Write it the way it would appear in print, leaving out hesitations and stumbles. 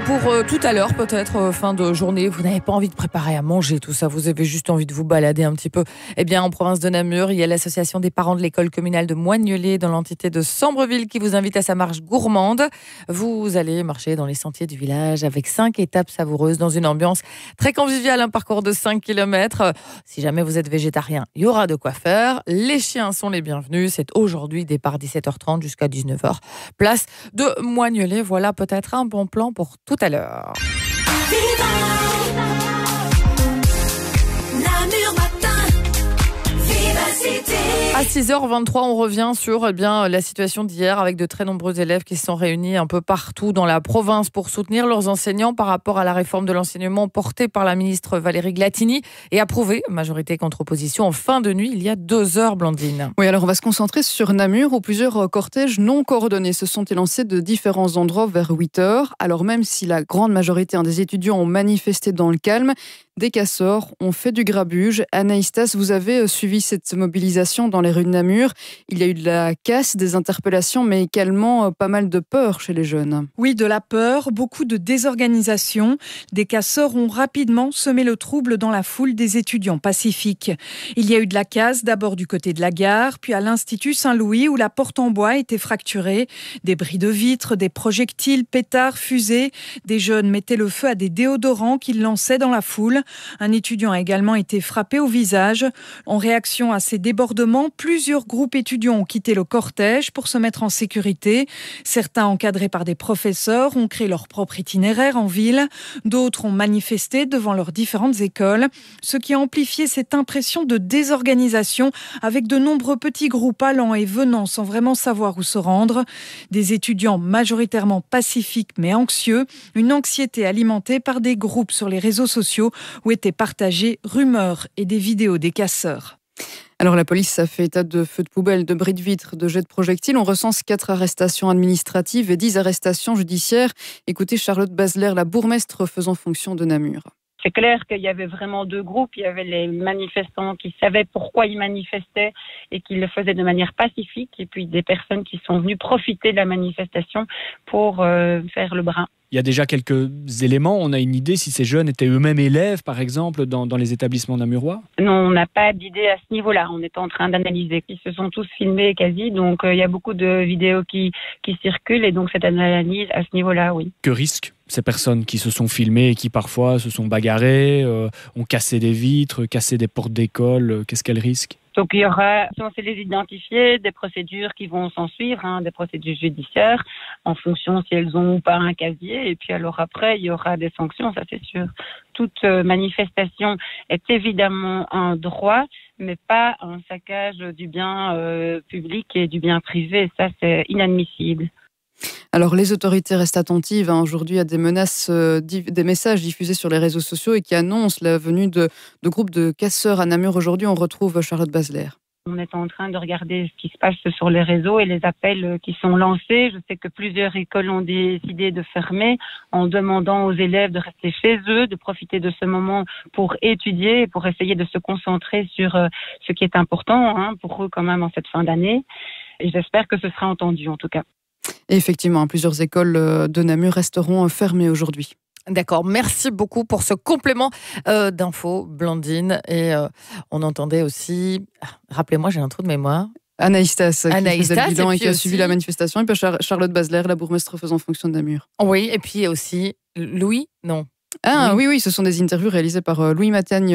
pour tout à l'heure, peut-être fin de journée, vous n'avez pas envie de préparer à manger, tout ça, vous avez juste envie de vous balader un petit peu. Eh bien, en province de Namur, il y a l'association des parents de l'école communale de Moignelet dans l'entité de Sambreville qui vous invite à sa marche gourmande. Vous allez marcher dans les sentiers du village avec 5 étapes savoureuses dans une ambiance très conviviale, un parcours de 5 km. Si jamais vous êtes végétarien, il y aura de quoi faire. Les chiens sont les bienvenus. C'est aujourd'hui, départ 17h30 jusqu'à 19h. Place de Moignelet. Voilà peut-être un bon plan pour tout à l'heure. À 6h23, on revient sur la situation d'hier avec de très nombreux élèves qui se sont réunis un peu partout dans la province pour soutenir leurs enseignants par rapport à la réforme de l'enseignement portée par la ministre Valérie Glatini et approuvée, majorité contre opposition, en fin de nuit, il y a 2 heures, Blandine. Oui, alors on va se concentrer sur Namur où plusieurs cortèges non coordonnés se sont élancés de différents endroits vers 8h. Alors même si la grande majorité des étudiants ont manifesté dans le calme, des casseurs ont fait du grabuge. Anaïstas, vous avez suivi cette mobilisation dans les rues de Namur. Il y a eu de la casse, des interpellations, mais également pas mal de peur chez les jeunes. Oui, de la peur, beaucoup de désorganisation. Des casseurs ont rapidement semé le trouble dans la foule des étudiants pacifiques. Il y a eu de la casse, d'abord du côté de la gare, puis à l'Institut Saint-Louis où la porte en bois était fracturée. Des bris de vitres, des projectiles, pétards, fusées. Des jeunes mettaient le feu à des déodorants qu'ils lançaient dans la foule. Un étudiant a également été frappé au visage. En réaction à ces débordements, plusieurs groupes étudiants ont quitté le cortège pour se mettre en sécurité. Certains, encadrés par des professeurs, ont créé leur propre itinéraire en ville. D'autres ont manifesté devant leurs différentes écoles, ce qui a amplifié cette impression de désorganisation avec de nombreux petits groupes allant et venant sans vraiment savoir où se rendre. Des étudiants majoritairement pacifiques mais anxieux, une anxiété alimentée par des groupes sur les réseaux sociaux où étaient partagées rumeurs et des vidéos des casseurs. Alors la police a fait état de feux de poubelle, de bris de vitres, de jets de projectiles. On recense 4 arrestations administratives et 10 arrestations judiciaires. Écoutez Charlotte Basler, la bourgmestre faisant fonction de Namur. C'est clair qu'il y avait vraiment 2 groupes. Il y avait les manifestants qui savaient pourquoi ils manifestaient et qui le faisaient de manière pacifique. Et puis des personnes qui sont venues profiter de la manifestation pour faire le brin. Il y a déjà quelques éléments. On a une idée si ces jeunes étaient eux-mêmes élèves, par exemple, dans les établissements namurois ? Non, on n'a pas d'idée à ce niveau-là. On est en train d'analyser. Ils se sont tous filmés quasi. Donc, il y a beaucoup de vidéos qui circulent. Et donc, cette analyse à ce niveau-là, oui. Que risquent ces personnes qui se sont filmées et qui parfois se sont bagarrées, ont cassé des vitres, cassé des portes d'école ? Qu'est-ce qu'elles risquent ? Donc il y aura, si on sait les identifier, des procédures qui vont s'en suivre, des procédures judiciaires, en fonction si elles ont ou pas un casier. Et puis alors après, il y aura des sanctions, ça c'est sûr. Toute manifestation est évidemment un droit, mais pas un saccage du bien public et du bien privé. Ça c'est inadmissible. Alors les autorités restent attentives aujourd'hui à des menaces, des messages diffusés sur les réseaux sociaux et qui annoncent la venue de groupes de casseurs à Namur. Aujourd'hui, on retrouve Charlotte Basler. On est en train de regarder ce qui se passe sur les réseaux et les appels qui sont lancés. Je sais que plusieurs écoles ont décidé de fermer en demandant aux élèves de rester chez eux, de profiter de ce moment pour étudier et pour essayer de se concentrer sur ce qui est important pour eux quand même en cette fin d'année. Et j'espère que ce sera entendu en tout cas. Et effectivement, plusieurs écoles de Namur resteront fermées aujourd'hui. D'accord, merci beaucoup pour ce complément d'infos, Blandine. Et on entendait aussi, rappelez-moi, j'ai un trou de mémoire. Anaïstas qui faisait le bilan et qui a aussi suivi la manifestation. Et puis Charlotte Basler, la bourgmestre faisant fonction de Namur. Oui, et puis aussi Louis, non. Ah oui, ce sont des interviews réalisées par Louis Matagne